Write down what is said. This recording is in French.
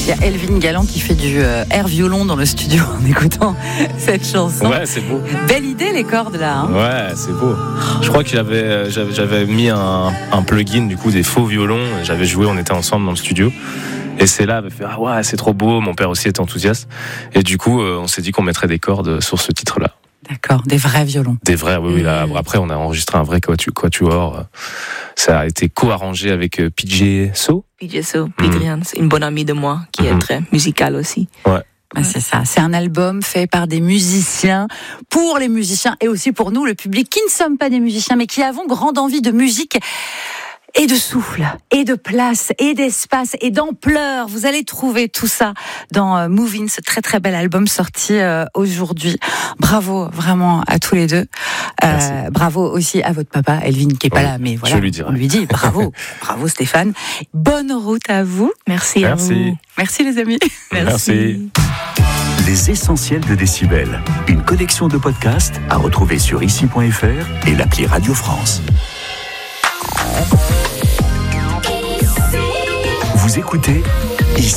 Il y a Elvin Galland qui fait du air violon dans le studio en écoutant cette chanson. Ouais, c'est beau. Belle idée les cordes là. Hein. Ouais, c'est beau. Je crois que j'avais mis un plugin du coup des faux violons. J'avais joué, on était ensemble dans le studio. Et c'est là, elle m'a fait ah ouais, c'est trop beau. Mon père aussi était enthousiaste. Et du coup, on s'est dit qu'on mettrait des cordes sur ce titre-là. D'accord, des vrais violons. Des vrais, oui. Là, après, on a enregistré un vrai quatuor. Ça a été co-arrangé avec PJ So. PJ So, Pidrian, c'est une bonne amie de moi qui est très musicale aussi. Ouais. C'est ça, c'est un album fait par des musiciens, pour les musiciens et aussi pour nous, le public, qui ne sommes pas des musiciens, mais qui avons grande envie de musique et de souffle, et de place, et d'espace, et d'ampleur. Vous allez trouver tout ça dans Move In, ce très très bel album sorti aujourd'hui. Bravo vraiment à tous les deux. Bravo aussi à votre papa, Elvin, qui est pas là, mais voilà, on lui dit bravo. Bravo Stéphane. Bonne route à vous. Merci à vous. Merci les amis. Merci. Les essentiels de Décibel. Une collection de podcasts à retrouver sur ici.fr et l'appli Radio France. Vous écoutez